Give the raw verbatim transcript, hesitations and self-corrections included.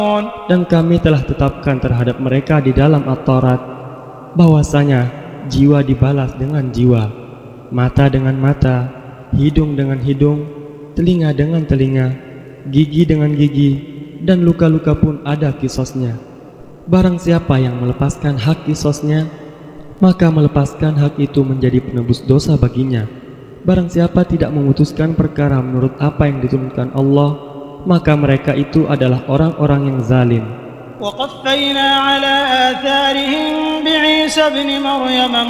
Dan kami telah tetapkan terhadap mereka di dalam At-Taurat bahwasanya jiwa dibalas dengan jiwa, mata dengan mata, hidung dengan hidung, telinga dengan telinga, gigi dengan gigi, dan luka-luka pun ada kisosnya. Barang siapa yang melepaskan hak kisosnya, maka melepaskan hak itu menjadi penebus dosa baginya. Barang siapa tidak memutuskan perkara menurut apa yang diturunkan Allah, maka mereka itu adalah orang-orang yang zalim. وقفينا على آثارهم بعيسى ابن مريم